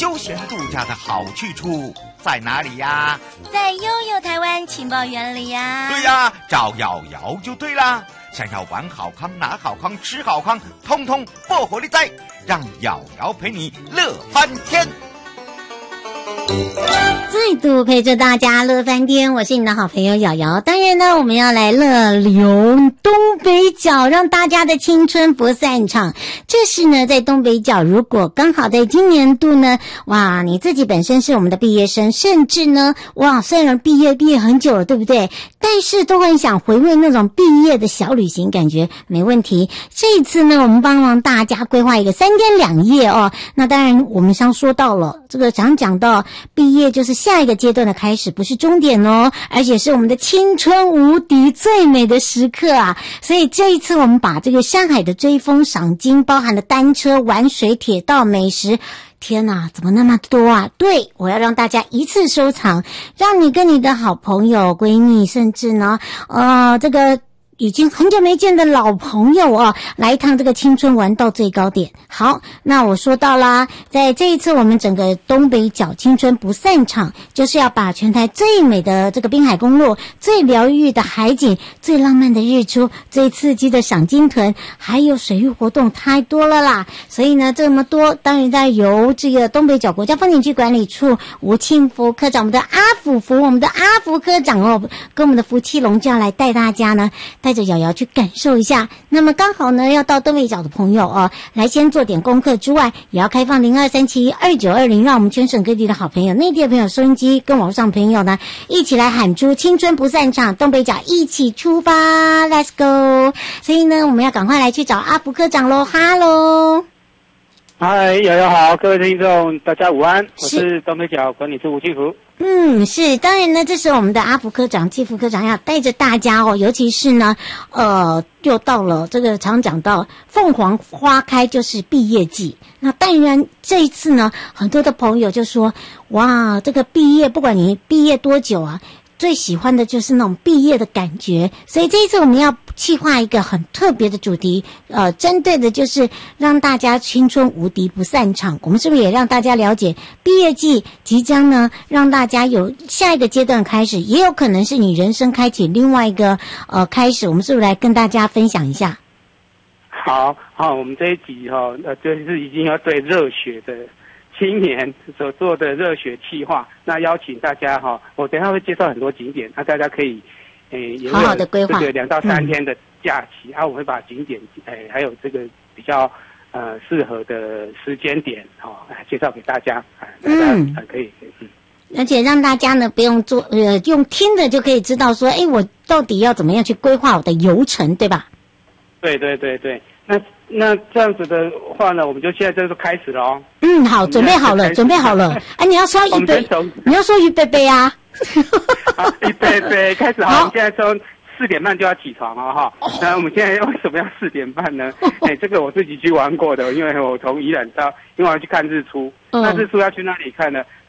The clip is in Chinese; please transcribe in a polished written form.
休闲度假的好去处在哪里呀？ 在悠悠台湾情报园里呀。 对呀，找瑶瑶就对啦。想要玩好康、拿好康、吃好康，通通不火力在，让瑶瑶陪你乐翻天。 再度陪着大家乐翻天，我是你的好朋友瑶瑶。当然呢，我们要来乐游东北角，让大家的青春不散场。这是呢，在东北角，如果刚好在今年度呢，哇，你自己本身是我们的毕业生，甚至呢，哇，虽然毕业很久了，对不对？但是都很想回味那种毕业的小旅行，感觉没问题。这一次呢，我们帮忙大家规划一个3天2夜哦。那当然，我们刚说到了这个常讲到毕业就是下一个阶段的开始，不是终点哦，而且是我们的青春无敌最美的时刻啊！所以这一次我们把这个山海的追风赏金，包含了单车、玩水、铁道、美食。天哪，怎么那么多啊？对，我要让大家一次收藏，让你跟你的好朋友、闺蜜，甚至呢，这个已经很久没见的老朋友哦，来一趟这个青春玩到最高点。好，那我说到啦，在这一次我们整个东北角青春不散场，就是要把全台最美的这个滨海公路、最疗愈的海景、最浪漫的日出、最刺激的赏金屯，还有水域活动太多了啦。所以呢，这么多，当然在由这个东北角国家风景区管理处吴庆福科长，我们的阿福科长哦，跟我们的福气龙就要来带大家呢，带着瑶瑶去感受一下。那么刚好呢，要到东北角的朋友哦，来先做点功课之外，也要开放02372920，让我们全省各地的好朋友、内地的朋友、收音机跟网上朋友呢，一起来喊出青春不散场，东北角一起出发 ，Let's go！ 所以呢，我们要赶快来去找阿福科长喽，哈喽。 嗨，瑶瑶好，各位听众大家午安，我是东北角管理处吴庆福。 是，当然呢，这时候我们的阿福科长、季副科长要带着大家哦，尤其是呢，又到了这个常讲到凤凰花开就是毕业季。那当然这一次呢，很多的朋友就说，哇，这个毕业，不管你毕业多久啊，最喜欢的就是那种毕业的感觉，所以这一次我们要企划一个很特别的主题，针对的就是让大家青春无敌不散场。我们是不是也让大家了解毕业季即将呢，让大家有下一个阶段开始，也有可能是你人生开启另外一个开始。我们是不是来跟大家分享一下？ 好，我们这一集就是已经要对热血的青年所做的热血企划，那邀请大家我等一下会介绍很多景点，那大家可以也会好好的规划这个2到3天的假期，我会把景点还有这个比较适合的时间点介绍给大家，大家可以而且让大家呢不用做用听的就可以知道说，我到底要怎么样去规划我的游程，对吧？ 对，那这样子的话呢，我们就现在就是开始了哦。 好，准备好了。你要说预备备啊。 好，预备开始。好，我们现在从4点半就要起床了哈。那我们现在为什么要4点半呢？这个我自己去玩过的，因为我从宜兰到，因为我要去看日出。那日出要去哪里看呢？